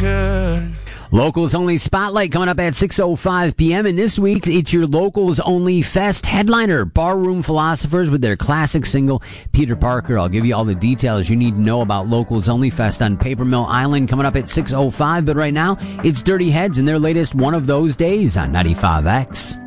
could. Locals Only Spotlight coming up at 6:05 p.m. And this week, it's your Locals Only Fest headliner, Barroom Philosophers, with their classic single, Peter Parker. I'll give you all the details you need to know about Locals Only Fest on Paper Mill Island coming up at 6:05. But right now, it's Dirty Heads and their latest One of Those Days on 95X.